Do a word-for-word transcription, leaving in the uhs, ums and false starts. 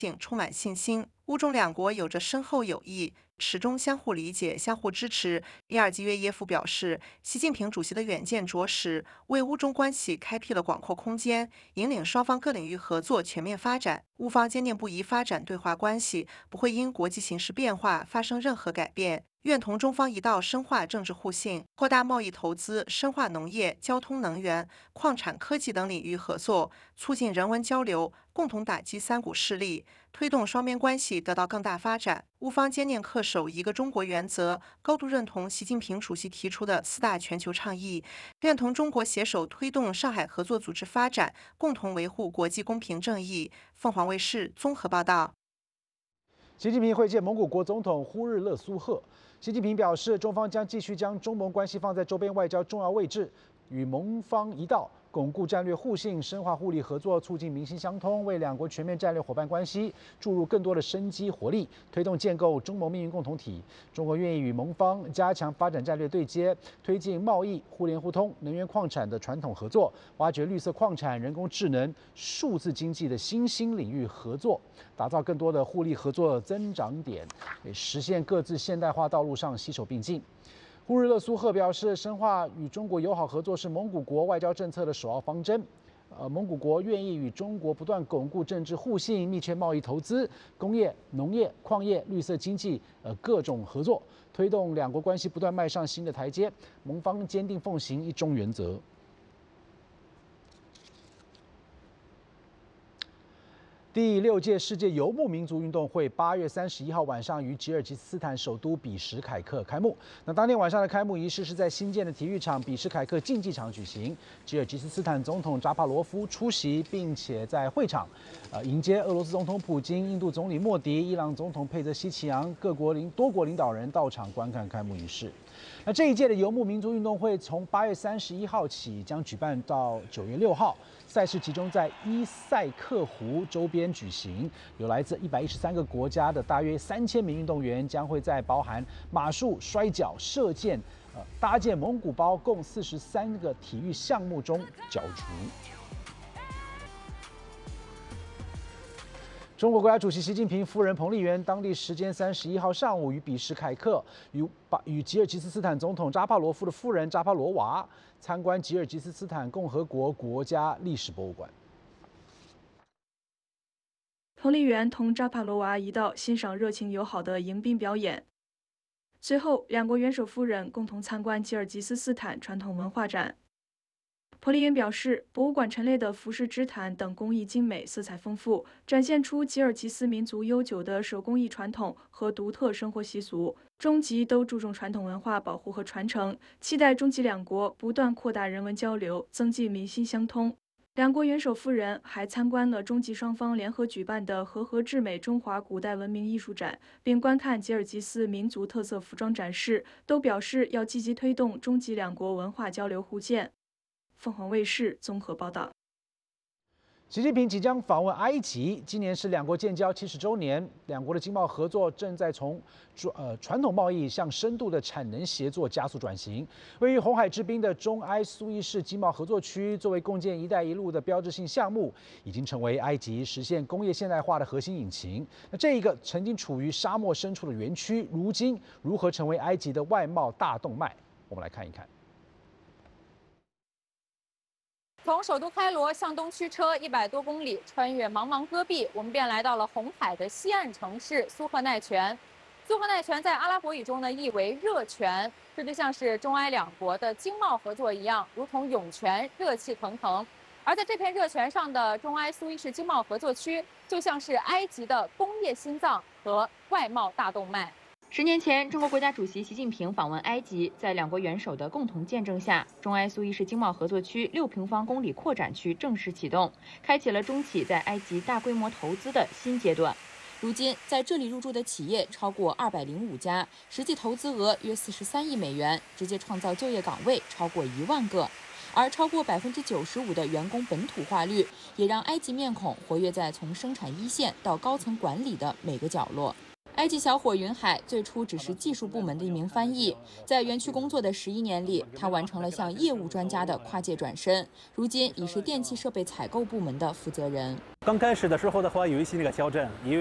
性充满信心。乌中两国有着深厚友谊，始终相互理解、相互支持。伊尔吉约耶夫表示，习近平主席的远见卓识，为乌中关系开辟了广阔空间，引领双方各领域合作全面发展。乌方坚定不移发展对话关系，不会因国际形势变化发生任何改变。愿同中方一道深化政治互信，扩大贸易投资，深化农业、交通、能源、矿产、科技等领域合作，促进人文交流，共同打击三股势力，推动双边关系得到更大发展。乌方坚定恪守一个中国原则，高度认同习近平主席提出的四大全球倡议，愿同中国携手推动上海合作组织发展，共同维护国际公平正义。凤凰卫视综合报道。 习近平会见蒙古国总统呼日勒苏赫。习近平表示，中方将继续将中蒙关系放在周边外交重要位置，与蒙方一道，巩固战略互信，深化互利合作，促进民心相通，为两国全面战略伙伴关系注入更多的生机活力，推动建构中蒙命运共同体。中国愿意与蒙方加强发展战略对接，推进贸易、互联互通、能源矿产的传统合作，挖掘绿色矿产、人工智能、数字经济的新兴领域合作，打造更多的互利合作增长点，实现各自现代化道路上携手并进。呼日勒苏赫表示，深化与中国友好合作是蒙古国外交政策的首要方针。呃，蒙古国愿意与中国不断巩固政治互信，密切贸易投资、工业、农业、矿业、绿色经济呃各种合作，推动两国关系不断迈上新的台阶。蒙方坚定奉行一中原则。第六届世界游牧民族运动会八月三十一号晚上于吉尔吉斯斯坦首都比什凯克开幕。那当天晚上的开幕仪式是在新建的体育场比什凯克竞技场举行。吉尔吉斯斯坦总统扎帕罗夫出席，并且在会场，呃，迎接俄罗斯总统普京、印度总理莫迪、伊朗总统佩泽西奇扬各国领多国领导人到场观看开幕仪式。那这一届的游牧民族运动会从八月三十一号起将举办到九月六号。赛事集中在伊塞克湖周边举行，有来自一百一十三个国家的大约三千名运动员将会在包含马术、摔跤、射箭、呃搭建蒙古包共四十三个体育项目中角逐。中国国家主席习近平夫人彭丽媛当地时间三十一号上午于比什凯克与与吉尔吉斯斯坦总统扎帕罗夫的夫人扎帕罗娃参观吉尔吉斯斯坦共和国国家历史博物馆。 彭丽媛同扎帕罗娃一道欣赏热情友好的迎宾表演。随后，两国元首夫人共同参观吉尔吉斯斯坦传统文化展。彭丽媛表示，博物馆陈列的服饰织毯等工艺精美、色彩丰富，展现出吉尔吉斯民族悠久的手工艺传统和独特生活习俗。中吉都注重传统文化保护和传承，期待中吉两国不断扩大人文交流，增进民心相通。两国元首夫人还参观了中吉双方联合举办的和合至美中华古代文明艺术展，并观看吉尔吉斯民族特色服装展示，都表示要积极推动中吉两国文化交流互鉴。凤凰卫视综合报道。 习近平即将访问埃及，今年是两国建交七十周年，两国的经贸合作正在从呃传统贸易向深度的产能协作加速转型。位于红海之滨的中埃苏伊士经贸合作区，作为共建“一带一路”的标志性项目，已经成为埃及实现工业现代化的核心引擎。那这一个曾经处于沙漠深处的园区，如今如何成为埃及的外贸大动脉？我们来看一看。 从首都开罗向东驱车一百多公里，穿越茫茫戈壁，我们便来到了红海的西岸城市苏赫奈泉。苏赫奈泉在阿拉伯语中呢意为热泉，这就像是中埃两国的经贸合作一样，如同涌泉，热气腾腾。而在这片热泉上的中埃苏伊士经贸合作区，就像是埃及的工业心脏和外贸大动脉。 十年前，中国国家主席习近平访问埃及，在两国元首的共同见证下，中埃苏伊士经贸合作区六平方公里扩展区正式启动，开启了中企在埃及大规模投资的新阶段。如今，在这里入驻的企业超过二百零五家，实际投资额约四十三亿美元，直接创造就业岗位超过一万个。而超过百分之九十五的员工本土化率，也让埃及面孔活跃在从生产一线到高层管理的每个角落。埃及小伙云海最初只是技术部门的一名翻译，在园区工作的十一年里，他完成了向业务专家的跨界转身，如今已是电气设备采购部门的负责人。 刚开始的时候的话，有一些那个挑战，因为